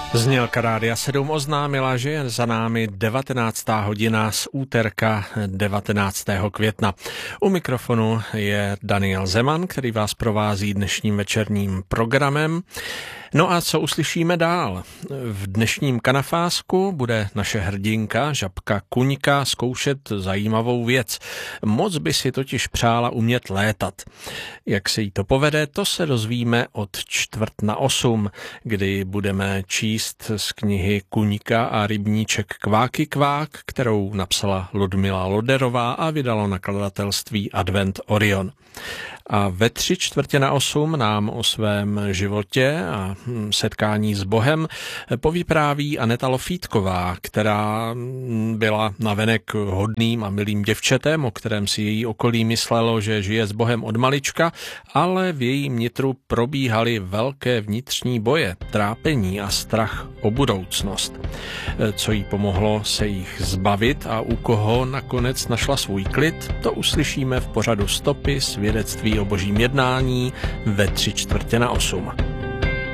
Znělka Rádia 7 oznámila, že je za námi 19. hodina z úterka 19. května. U mikrofonu je Daniel Zeman, který vás provází dnešním večerním programem. No a co uslyšíme dál? V dnešním kanafásku bude naše hrdinka, žabka Kuňka, zkoušet zajímavou věc. Moc by si totiž přála umět létat. Jak se jí to povede, to se dozvíme od 7:45, kdy budeme číst z knihy Kuňka a rybníček Kváky kvák, kterou napsala Ludmila Loderová a vydalo nakladatelství Advent Orion. A ve 7:45 nám o svém životě a setkání s Bohem povypráví Aneta Lofítková, která byla navenek hodným a milým děvčetem, o kterém si její okolí myslelo, že žije s Bohem od malička, ale v jejím nitru probíhaly velké vnitřní boje, trápení a strach o budoucnost. Co jí pomohlo se jich zbavit a u koho nakonec našla svůj klid, to uslyšíme v pořadu Stopy, svědectví o božím jednání ve 7:45.